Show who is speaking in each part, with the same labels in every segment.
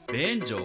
Speaker 1: Banjo.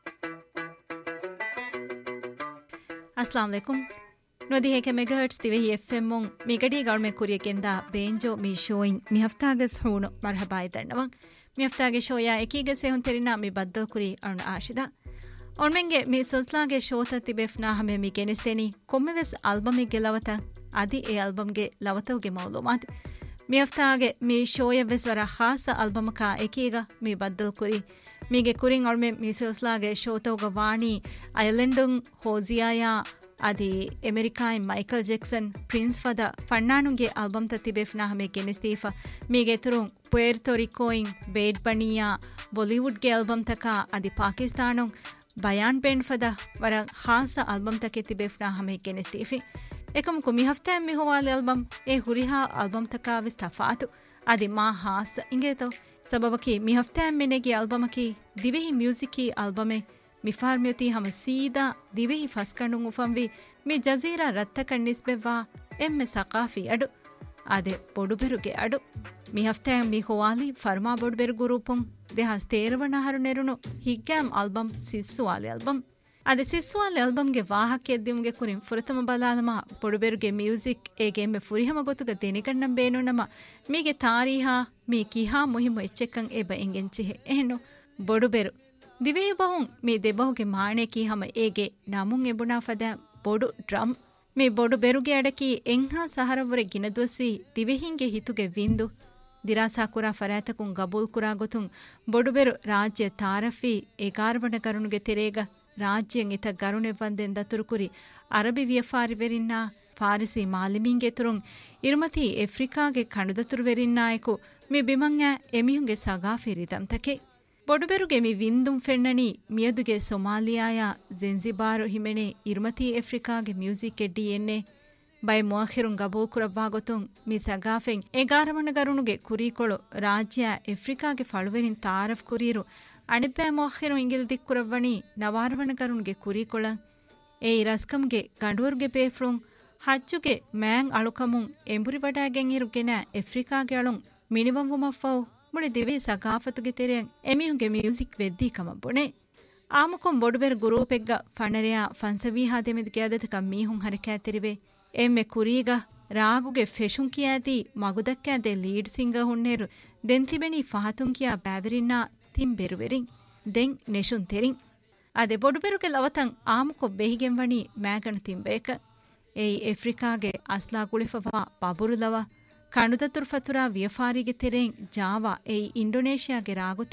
Speaker 2: अस्सलाम वालेकुम नोदी है के मेगाहर्ट्ज दिवे FM mon migadi garme kuriye kenda benjo mi showing mi haftages huno marhaba idannawan mi haftage shoya ekige sehun terina mi baddal kuri arun ashida ormenge mi silsilage showta tibefna hame mi genisteni kommeves album ge lawata adi e album ge lawatuge mawlumat mi haftage mi shoya ves wara khasa album ka ekiga mi baddal kuri mige kurin orme mi silsilage showta ga wani islandun hosiaya adi america michael jackson prince fada fannanunge album tatibefna hame genestifa mige turun puerto rico in bad bunny bollywood ge album taka adi pakistanun bayan band fada wara khasa album taketibefna hame genestifi ekam ko mi hafta mi howal album e huriha album taka vistafaatu adi ma khasa ingeto sababaki mi hafta menege album ki divehi music ki album e mifarmiyati hama sida divehi faskanun ufamvi mi jazira rattakan nisbeva emme saqafi adu ade boduberuge adu mi hafta mi howali farma boduberu grupum dehas terwana haru nerunu higgam album sissuwali album ade sissuwali album ge wahakke eddimge kurin furatama balalama boduberuge music ege emme furihama gotuga denikannam beenunama mige tariha mi kiha muhimu echekkan eba engenchi ehno boduberu ದಿವೇಹಿ ಬಹುಂ me ದೆಬಹುಗೆ ಮಾಣೆ Ki ಹಮ ಏಗೆ ನಾಮುಂ ಎಬುನಾ ಫದಾ ಬೊಡು drum me ಬೊಡು ಬೆರುಗೆ ಅಡಕಿ ಎಂಹಾ ಸಹರವರೆ ಗಿನದುಸ್ವಿ ದಿವೇಹಿಂಗೆ ಹಿತುಗೆ ವಿಂದು ದಿರಾಸಾ ಕುರಾ ಫರಾತಕುಂ ಗಬೂಲ್ ಕುರಾ ಗೊತುಂ ಬೊಡು ಬೆರು ರಾಜ್ಯ ತಾರಫಿ ಎಗಾರ್ವಣ ಕರುಣುಗೆ ತೆರೇಗ ರಾಜ್ಯಂ ಇತ ಗರುಣೆ ಬಂದೆನ್ ದತುರು ಕುರಿ ಅರಬಿ ವಿಯಫಾರಿ ವೆರಿನ್ನಾ ಫಾರಿಸಿ ಮಾಲಿಮಿಂಗೆ ತುರುಂ ಇರುಮತಿ ಆಫ್ರಿಕಾಗೆ ಕಣುದತುರು ವೆರಿನ್ನಾಯಕು me ಬಿಮಂಗಾ ಎಮಿಹುಂಗೆ ಸಗಾಫಿ ರಿದಂ ತಕೆ ಬೊಡುಬೆರುಗೆ me ವಿಂದುಂ ಫೆನ್ನನಿ ಮಿಯದುಗೆ ಸೊಮಾಲಿಯಾಯ ಝೆನ್ಜಿಬಾರು ಹಿಮೆನೆ ಇರುಮತಿ ಆಫ್ರಿಕಾಗೆ music eddy ಎನ್ನೆ by ಮುಅಖಿರುಂ ಗಬೂಲ್ ಕುರವ್ವಾ ಗೊತುಂ ಮಿ ಸಗಾಫೆಂ ಎಗಾರವಣ ಗರುಣುಗೆ ಕುರಿಕೊಳು ರಾಜ್ಯ ಆಫ್ರಿಕಾಗೆ ಫಳುವೆನಿನ್ ತಾರಫ್ ಕುರೀರು ಅಣಿಬ್ಬೆ ಮುಅಖಿರುಂ ಇಂಗಿಲ್ ದಿಕ್ಕುರವ್ವಣಿ ನವಾರವಣ ಗರುಣುಗೆ ಕುರಿಕೊಳ ಏ ರಸ್ಕಂಗೆ ಗಂಡುವರ್ಗೆ ಬೇಫ್ರುಂ ಹಜ್ಜುಗೆ ಮ್ಯಾಂಗ್ ಅಳುಕಮುಂ ಎಂಬುರಿ ವಡಾಗೆಂ ಇರುಗೆನ ಆಫ್ರಿಕಾಗೆ ಅಳುಂ ಮಿನಿವಂ ವುಮಫೌ ಮುಳಿ ದಿವೆ ಸಗಾಫತುಗೆ ತೆರೆಯಂ ಎಮಿಹುಂಗೆ music ವೆದ್ದಿ ಕಮಬ್ಬುಣೆ ಆಮಕೊಂ ಬೊಡುಬೆರು ಗ್ರೂಪೆಗ್ಗ ಫಣರೆಯ ಫನ್ಸವೀಹಾ ದೆಮೆದು ಗೆಯದತಕ ಮೀಹುಂ ಹರಕෑ ತೆರಿವೆ ಎಮ್ಮೆ ಕುರೀಗ ರಾಗುಗೆ ಫೆಶುಂ ಕಿಯಾದಿ ಮಗುದಕ್ಕಾದೆ lead singer ಹುಣ್ಣೇರು ದೆಂತಿಬೆನಿ ಫಹತುಂ ಕಿಯಾ ಬ್ಯಾವರಿನ್ನಾ ತಿಂ ಬೆರುವೆರಿಂ ದೆಂ ನೆಶುಂ ತೆರಿಂ ಅದೆ ಬೊಡುಬೆರುಗೆ ಲವತಂ ಆಮಕೊಂ ಬೆಹಿಗೆಂ ವಣಿ ಮ್ಯಾಗಣು ತಿಂಬೇಕ ಏಯ್ ಆಫ್ರಿಕಾಗೆ ಅಸ್ಲಾ ಕುಳಿಫವಾ ಪಬುರುಲವ ಕಣುದತುರು ಫತುರಾ ವಿಯಫಾರಿಗೆ ತೆರೆಂ ಜಾವಾ ಏಯ್ ಇಂಡೋನೇಷಿಯಾಗೆ ರಾಗುತ